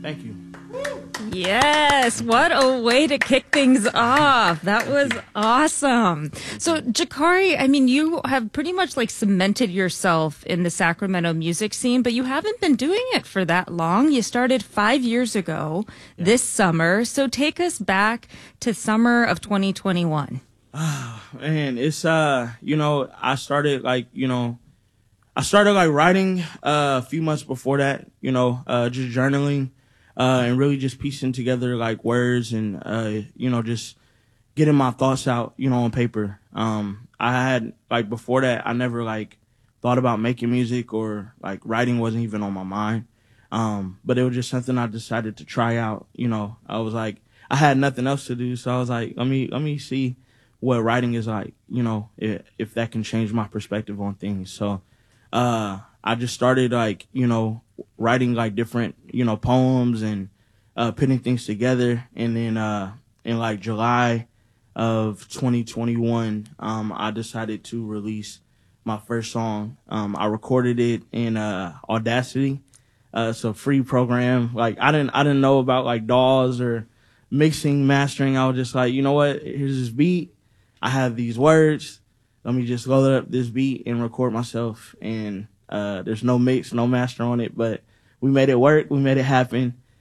Thank you. Yes, what a way to kick things off. That was awesome. So, Jakari, I mean, you have pretty much like cemented yourself in the Sacramento music scene, but you haven't been doing it for that long. You started 5 years ago this summer. So take us back to summer of 2021. Man, it's I started writing a few months before that, just journaling, and really just piecing together like words and just getting my thoughts out, on paper. I had before that I never thought about making music, or writing wasn't even on my mind. But it was just something I decided to try out. I was I had nothing else to do, so I was like, let me see what writing is like, if that can change my perspective on things. So I just started writing different, poems and putting things together. And then in July of 2021, I decided to release my first song. I recorded it in Audacity. It's a free program. I didn't know about DAWs or mixing, mastering. I was just you know what? Here's this beat. I have these words. Let me just load up this beat and record myself. And there's no mix, no master on it, but we made it work. We made it happen.